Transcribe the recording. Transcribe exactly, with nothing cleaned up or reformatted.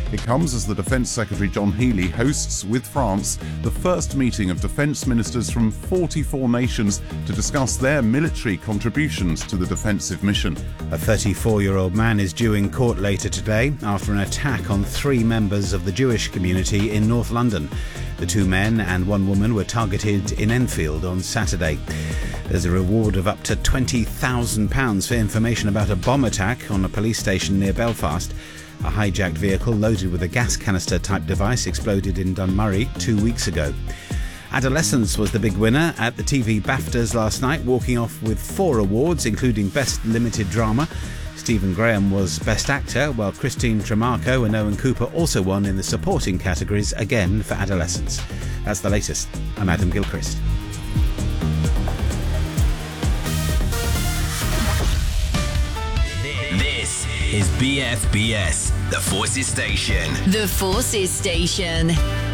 It comes as the Defence Secretary John Healey hosts, with France, the first meeting of defence ministers from forty-four nations to discuss their military contributions to the defensive mission. A thirty-four-year-old man is due in court later today after an attack on three members of the Jewish community in North London. The two men and one woman were targeted in Enfield on Saturday. There's a reward of up to twenty thousand pounds for information about a bomb attack on a police station near Belfast. A hijacked vehicle loaded with a gas canister-type device exploded in Dunmurry two weeks ago. Adolescence was the big winner at the T V BAFTAs last night, walking off with four awards, including Best Limited Drama. Stephen Graham was Best Actor, while Christine Tremarco and Owen Cooper also won in the supporting categories, again for Adolescence. That's the latest. I'm Adam Gilchrist. This is B F B S, the Forces Station. The Forces Station.